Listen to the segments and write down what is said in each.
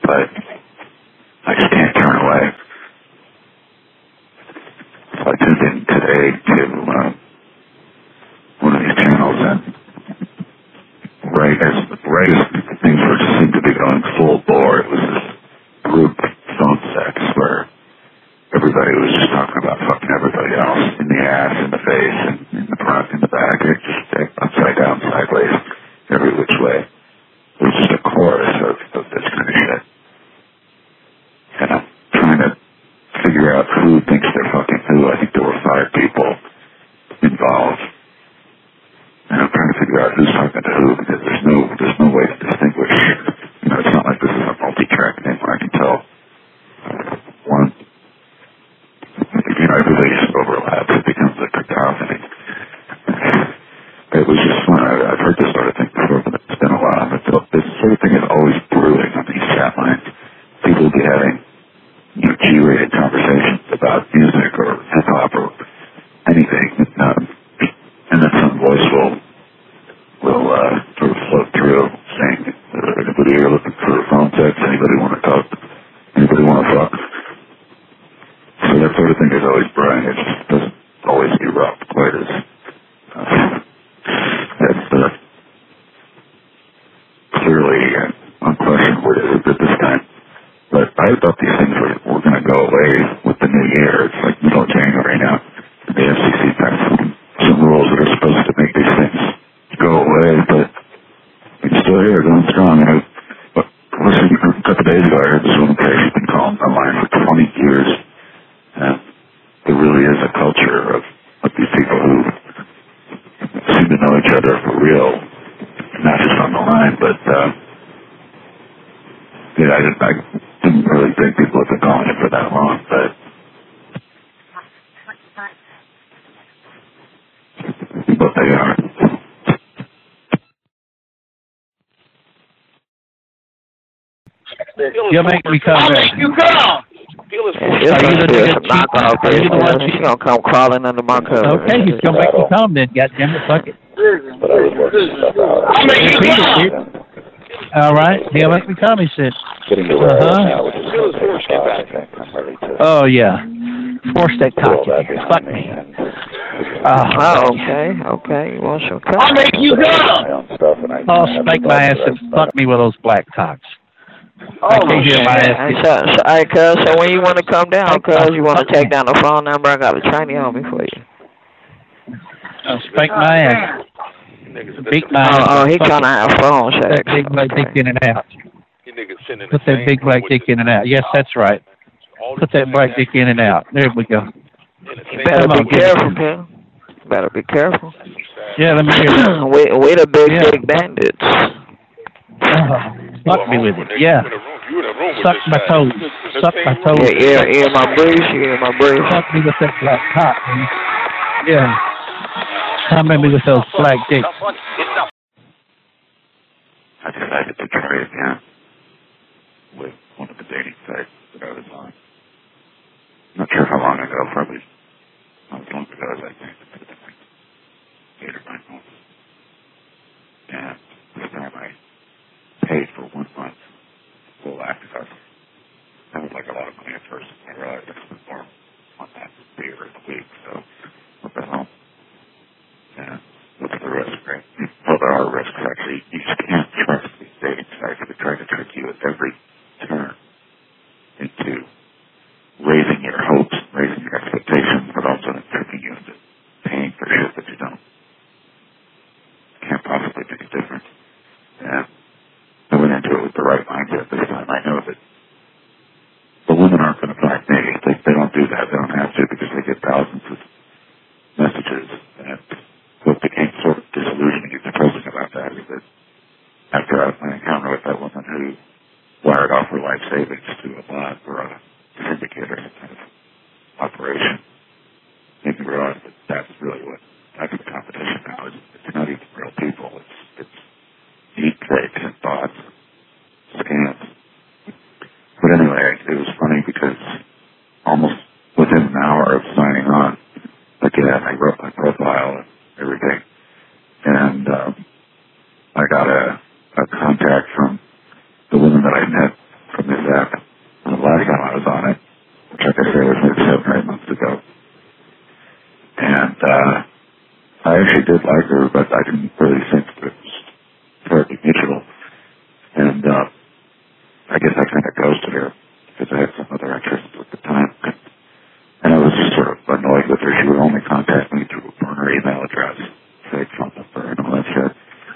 but I just can't turn away. So I tuned in today to one of these channels, and right as things were just seemed to be going full bore, it was this group phone sex where everybody was just talking about fucking everybody else in the ass, in the face, and in the front, in the back. It just upside down, sideways, every which way. It was just a chorus of this kind of shit. And I'm trying to figure out who thinks they're fucking who. I think there were 5 people involved. And I'm trying to figure out who's talking to who, because there's no way to distinguish. You know, it's not like this is a multi-track thing where I can tell one. You know, everybody just overlaps. It becomes a cacophony. It was just fun. I've heard this sort of thing before, but it's been a while. But this sort of thing is always brewing on these chat lines. People will be having, you know, G-rated conversations about music or hip-hop or anything. And then some voice will sort of float through saying, anybody here looking for phone sex? Anybody want to talk? Anybody want to fuck? So that sort of thing is always brewing. It just doesn't always erupt quite as clearly and unquestionably as it did this time. But I thought these things were going to go away with the new year. It's like middle of January now. The FCC passed some rules that are supposed to make these things go away, but it's still here, going strong. And listening a couple days ago, I heard this woman say she's been calling online for 20 years. And there really is a culture of these people who seem to know each other for real, not just on the line, but yeah, I didn't really think people have been calling it for that long, but they are. You'll make me come back. I'll make you come! He's gonna come crawling under my cover. Okay, he's gonna make me come then, goddammit, fuck it. I'll make you come! All right, he'll make me come, he said. Oh, yeah. Force that cock. Fuck me. Okay. You want some cock? I'll make you come! Oh, spank my ass and fuck me with those black cocks. I can't hear my ass. So when you want to come down, cuz you want to take down the phone number, I got the training on me for you. Spank my ass. Beat my ass. Oh, he trying to have phone sex. Put that big black dick in and out. Put that big black dick in and out. Yes, that's right. Put that black dick in and out. There we go. You better be careful, Ken. Better be careful. Yeah, let me hear that. We the big bandits. Fuck me with it. Yeah. Suck my toes. Suck my toes. Yeah, my breeze. Fuck me with that black cock, man. Yeah. Come at me with those black dicks. I decided to try again with one of the dating sites that I was on. Not sure how long ago, probably not as long ago as I think. 8 or 9 months. And this time I paid for 1 month full access. That was like a lot of money at first. I realized I spent more on that beer in a week, so what the hell? Yeah, what's the risk, right? Well, there are risks, actually. You just can't trust these dating sites. They try to trick you at every turn into raising your hopes, raising your expectations, but also tricking you into paying for shit that you don't. Can't possibly make a difference. Yeah. I went into it with the right mindset this time. I know that the women aren't going to find me. They don't do that. They don't have to, because they get thousands of messages. And what became sort of disillusioning and depressing about that is that after my encounter with that woman who wired off her life savings to a bot or a syndicator kind of operation, made me realize that that's really what type of competition now is. It's not even real people. It's deep fakes and bots, scams. But anyway, it was funny because almost within an hour of signing on, again, I wrote my profile and everything, and I got a contact from the woman that I met from this but I didn't really think that it was terribly mutual. And I guess I kind of ghosted her because I had some other interests at the time. And I was just sort of annoyed with her. She would only contact me through a burner email address, fake phone number, and all that shit.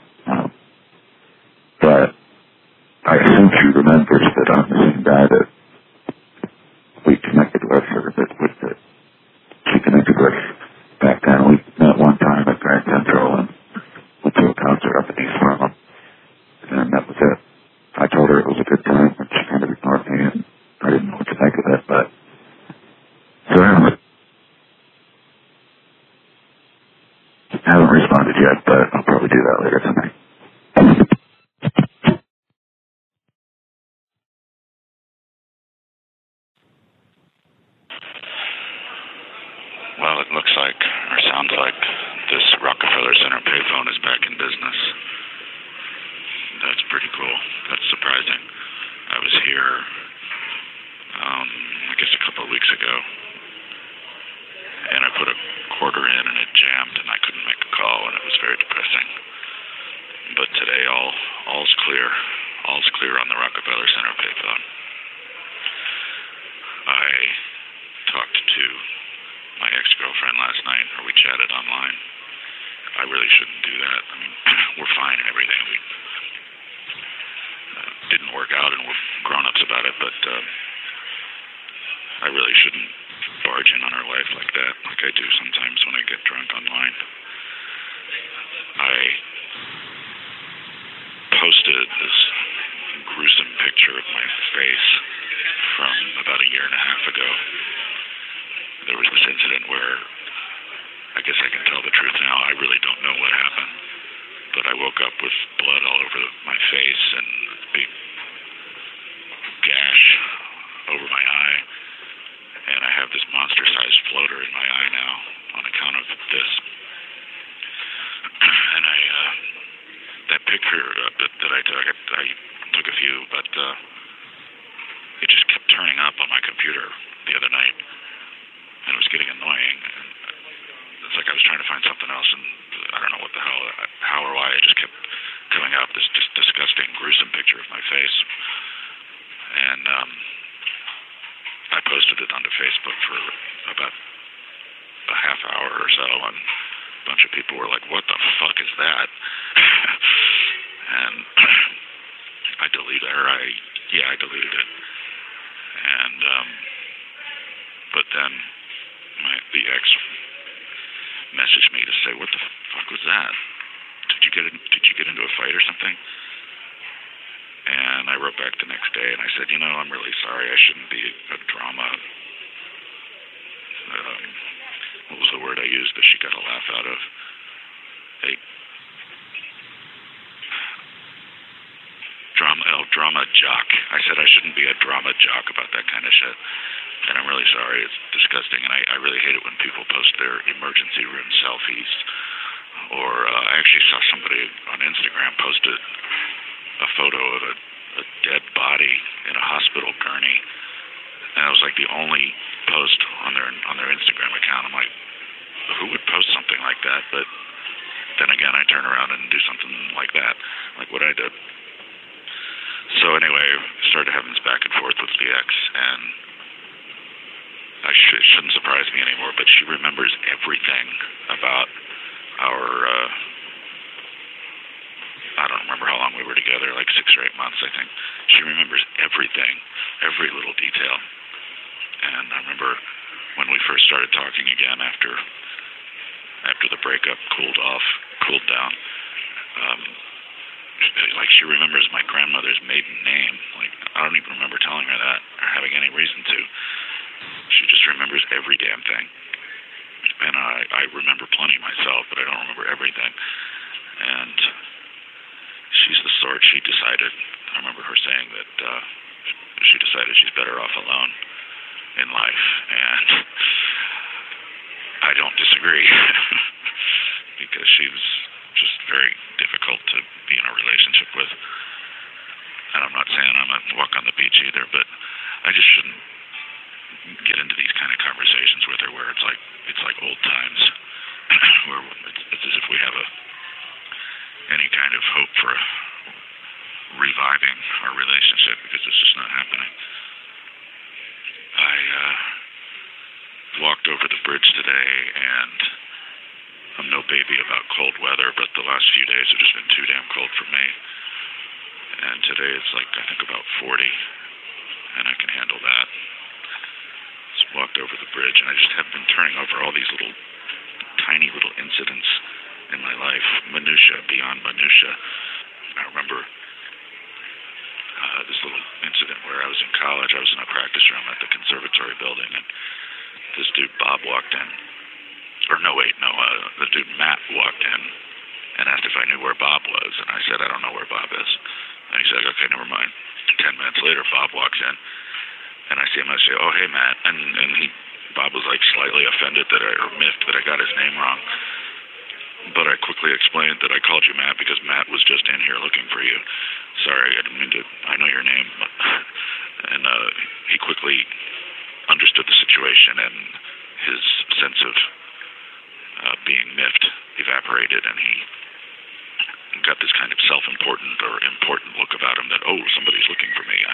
But I assume she remembers that I'm the same guy that we connected with, or that she connected with back then. We met one time at Grand Central and went to a concert up in East Harlem. And that was it. I told her it was a good time, and she kind of ignored me, and I didn't know what to think of it, but... So anyway, I haven't responded yet, but I'll probably do that later tonight. Well, it looks like, or sounds like, this Rockefeller Center payphone is back in business. That's pretty cool. That's surprising. I was here, I guess a couple of weeks ago, and I put a quarter in and it jammed and I couldn't make a call, and it was very depressing. But today all's clear. All's clear on the Rockefeller Center payphone. I talked to my ex-girlfriend last night, or we chatted online. I really shouldn't do that. I mean, we're fine and everything. We didn't work out and we're grown-ups about it, but I really shouldn't barge in on her life like that, like I do sometimes when I get drunk online. I posted this gruesome picture of my face from about a year and a half ago. There was this incident where, I guess I can tell the truth now, I really don't know what happened, but I woke up with blood all over my face and a big gash over my eye, and I have this monster-sized floater in my eye now on account of this. And that picture that I took a few, but it just kept turning up on my computer the other night, and it was getting annoying. It's like I was trying to find something else, and I don't know what the hell, how or why, it just kept coming up, this just disgusting, gruesome picture of my face. And I posted it onto Facebook for about a half hour or so, and a bunch of people were like, what the fuck is that? And I deleted it, I deleted it. And, but then the ex messaged me to say, what the fuck was that? Did you get into a fight or something? And I wrote back the next day and I said, I'm really sorry. I shouldn't be a drama. What was the word I used that she got a laugh out of? Drama jock. I said I shouldn't be a drama jock about that kind of shit. And I'm really sorry. It's disgusting. And I really hate it when people post their emergency room selfies. Or I actually saw somebody on Instagram posted a photo of a dead body in a hospital gurney. And it was like the only post on their Instagram account. I'm like, who would post something like that? But then again, I turn around and do something like that, like what I did. So anyway, I started having this back and forth with the ex, and it shouldn't surprise me anymore, but she remembers everything about our, I don't remember how long we were together, like 6 or 8 months, I think. She remembers everything, every little detail. And I remember when we first started talking again after the breakup cooled down, like she remembers my grandmother's maiden name. Like, I don't even remember telling her that or having any reason to. She just remembers every damn thing. And I remember plenty myself, but I don't remember everything. And she's the sort, I remember her saying that she decided she's better off alone in life. And I don't disagree. Because she's just very difficult to be in a relationship with. And I'm not saying I'm a walk on the beach either, but I just shouldn't get into these kind of conversations with her where it's like old times, where it's as if we have any kind of hope for reviving our relationship because it's just not happening. I walked over the bridge today, and I'm no baby about cold weather, but the last few days have just been too damn cold for me. And today it's like, I think about 40, and I can handle that. Just walked over the bridge, and I just have been turning over all these little, tiny little incidents in my life, minutia beyond minutia. I remember this little incident where I was in college. I was in a practice room at the conservatory building, and this dude Bob walked in. The dude Matt walked in and asked if I knew where Bob was, and I said, I don't know where Bob is. And he said, okay, never mind. 10 minutes later, Bob walks in, and I see him, I say, oh, hey, Matt. And Bob was like slightly offended miffed that I got his name wrong. But I quickly explained that I called you Matt because Matt was just in here looking for you. Sorry, I didn't mean to, I know your name. And he quickly understood the situation, and his sense of being miffed evaporated, and he got this kind of self-important or important look about him that, oh, somebody's looking for me.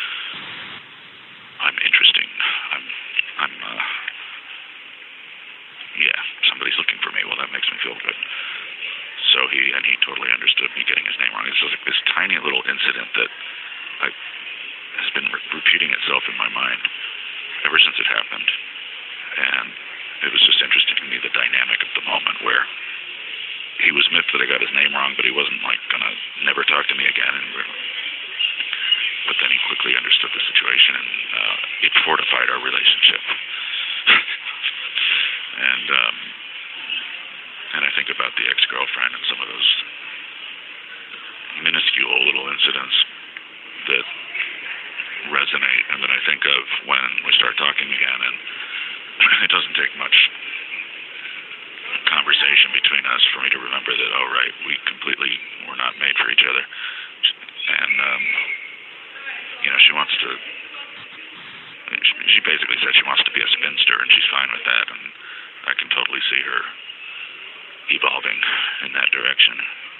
I'm interesting. Somebody's looking for me. Well, that makes me feel good. So he totally understood me getting his name wrong. It's like this tiny little incident that has been repeating itself in my mind ever since it happened. And it was just interesting to me, the dynamic of the moment where he was miffed that I got his name wrong, but he wasn't like gonna never talk to me again. But then he quickly understood the situation, and it fortified our relationship. And I think about the ex-girlfriend and some of those minuscule little incidents that resonate, and then I think of when we start talking again, and it doesn't take much conversation between us for me to remember that, oh, right, we completely were not made for each other. And, she wants to, she basically said she wants to be a spinster, and she's fine with that, and I can totally see her evolving in that direction.